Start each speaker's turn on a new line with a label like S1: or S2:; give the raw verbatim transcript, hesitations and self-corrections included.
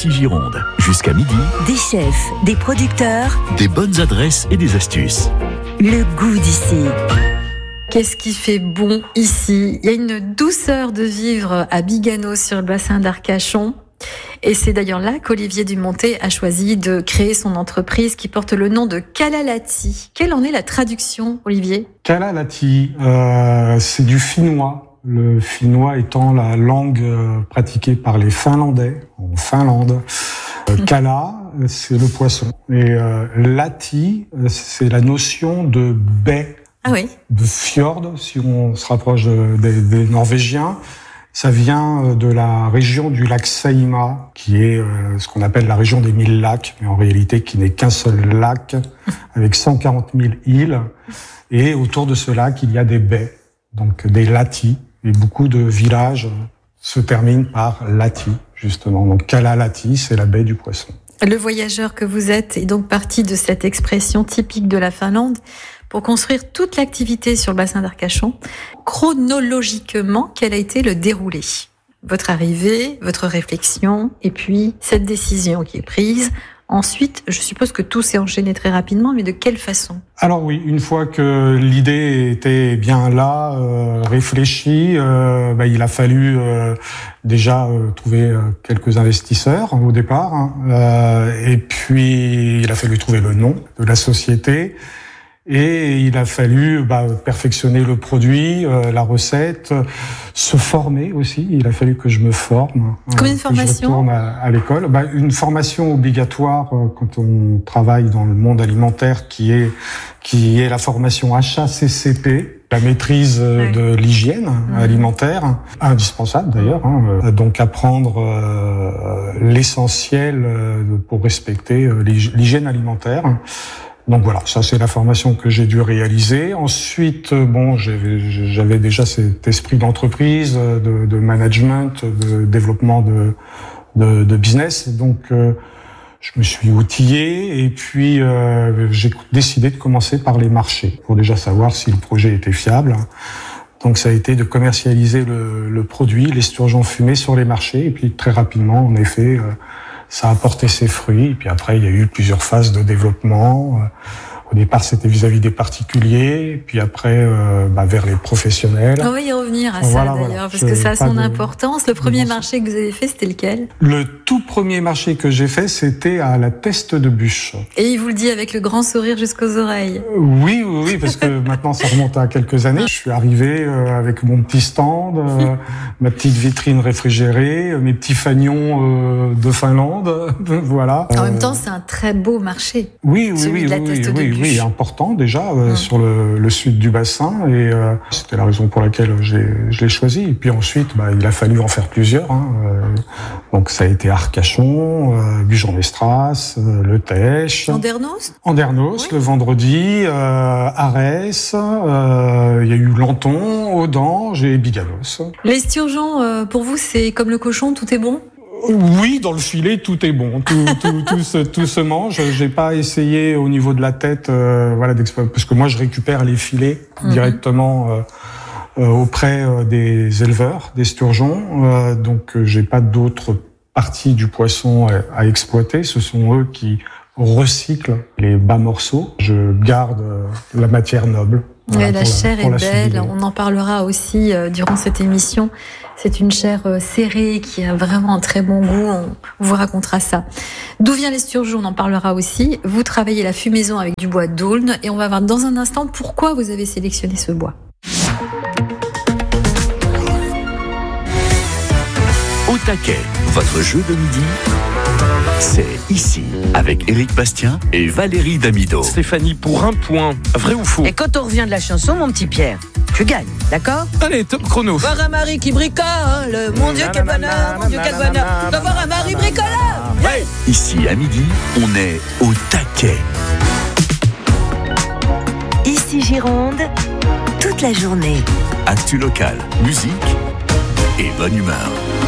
S1: Ici Gironde, jusqu'à midi.
S2: Des chefs, des producteurs,
S1: des bonnes adresses et des astuces.
S2: Le goût d'ici.
S3: Qu'est-ce qui fait bon ici? Il y a une douceur de vivre à Biganos sur le bassin d'Arcachon. Et c'est d'ailleurs là qu'Olivier Dumontet a choisi de créer son entreprise qui porte le nom de Kalalati. Quelle en est la traduction, Olivier?
S4: Kalalati, euh, c'est du finnois. Le finnois étant la langue euh, pratiquée par les Finlandais en Finlande. Euh, Kala, c'est le poisson. Et euh, lati, c'est la notion de baie,
S3: ah oui.
S4: de fjord, si on se rapproche des, des Norvégiens. Ça vient de la région du lac Saimaa, qui est euh, ce qu'on appelle la région des mille lacs, mais en réalité qui n'est qu'un seul lac, avec cent quarante mille îles. Et autour de ce lac, il y a des baies, donc des latis. Et beaucoup de villages se terminent par lati, justement. Donc Kalalati, c'est la baie du poisson.
S3: Le voyageur que vous êtes est donc parti de cette expression typique de la Finlande pour construire toute l'activité sur le bassin d'Arcachon. Chronologiquement, quel a été le déroulé? Votre arrivée, votre réflexion, et puis cette décision qui est prise. Ensuite, je suppose que tout s'est enchaîné très rapidement, mais de quelle façon?
S4: Alors oui, une fois que l'idée était bien là, euh, réfléchie, euh, bah, il a fallu euh, déjà euh, trouver euh, quelques investisseurs hein, au départ, hein, euh, et puis il a fallu trouver le nom de la société. Et il a fallu bah, perfectionner le produit, euh, la recette, euh, se former aussi. Il a fallu que je me forme.
S3: Combien
S4: euh,
S3: de formations?
S4: Que je retourne à, à l'école. Bah, une formation obligatoire euh, quand on travaille dans le monde alimentaire, qui est qui est la formation H A C C P, la maîtrise euh,
S3: oui.
S4: de l'hygiène mmh. alimentaire, indispensable d'ailleurs. Hein, euh, donc apprendre euh, l'essentiel euh, pour respecter euh, l'hygiène alimentaire. Donc voilà, ça c'est la formation que j'ai dû réaliser. Ensuite, bon, j'avais, j'avais déjà cet esprit d'entreprise, de, de management, de développement de, de, de business. Donc euh, je me suis outillé et puis euh, j'ai décidé de commencer par les marchés pour déjà savoir si le projet était fiable. Donc ça a été de commercialiser le, le produit, l'esturgeon fumé sur les marchés et puis très rapidement, en effet. Euh, Ça a porté ses fruits, et puis après, il y a eu plusieurs phases de développement. Au départ, c'était vis-à-vis des particuliers, puis après, euh, bah, vers les professionnels.
S3: On va y revenir à ça,
S4: voilà,
S3: d'ailleurs,
S4: voilà.
S3: parce
S4: Je,
S3: que ça a son
S4: de,
S3: importance. Le premier marché que vous avez fait, c'était lequel?
S4: Le tout premier marché que j'ai fait, c'était à la Teste de Bûche.
S3: Et il vous le dit avec le grand sourire jusqu'aux oreilles.
S4: Euh, oui, oui, oui, parce que maintenant, ça remonte à quelques années. Je suis arrivé euh, avec mon petit stand, euh, ma petite vitrine réfrigérée, euh, mes petits fanions euh, de Finlande, voilà.
S3: En euh... même temps, c'est un très beau marché.
S4: Oui, oui,
S3: celui
S4: oui,
S3: de la
S4: oui,
S3: Teste
S4: oui,
S3: de Bûche.
S4: oui, important déjà euh,
S3: hum.
S4: sur le, le sud du bassin, et euh, c'était la raison pour laquelle j'ai, je l'ai choisi. Et puis ensuite, bah, il a fallu en faire plusieurs. Hein, euh, donc ça a été Arcachon, euh, Gujan-Mestras, euh, Le Teche,
S3: Andernos,
S4: Andernos, oui. Le vendredi, euh, Arès, euh, il y a eu Lanton, Audange et Biganos.
S3: L'esturgeon, euh, pour vous, c'est comme le cochon, tout est bon?
S4: Oui, dans le filet, tout est bon, tout, tout, tout, se, tout se mange. J'ai pas essayé au niveau de la tête, euh, voilà, parce que moi je récupère les filets mm-hmm. directement euh, euh, auprès euh, des éleveurs, des sturgeons. Euh, donc euh, j'ai pas d'autres parties du poisson à, à exploiter. Ce sont eux qui recyclent les bas morceaux. Je garde euh, la matière noble.
S3: Voilà, ouais, la chair
S4: la,
S3: est belle. On en parlera aussi euh, durant cette émission. C'est une chair euh, serrée qui a vraiment un très bon goût. On vous racontera ça. D'où vient l'esturgeon? On en parlera aussi. Vous travaillez la fumaison avec du bois d'aulne et on va voir dans un instant pourquoi vous avez sélectionné ce bois.
S1: Au taquet, votre jeu de midi, c'est ici, avec Éric Bastien et Valérie Damido.
S5: Stéphanie, pour un point, vrai ou faux?
S6: Et quand on revient de la chanson, mon petit Pierre, tu gagnes, d'accord?
S5: Allez, top chrono.
S6: Voir un mari qui bricole, mon Dieu quel bonheur, mon Dieu quel bonheur, d'avoir un mari bricoleur.
S5: Ouais.
S1: Ici, à midi, on est au taquet.
S2: Ici Gironde, toute la journée.
S1: Actu local, musique et bonne humeur.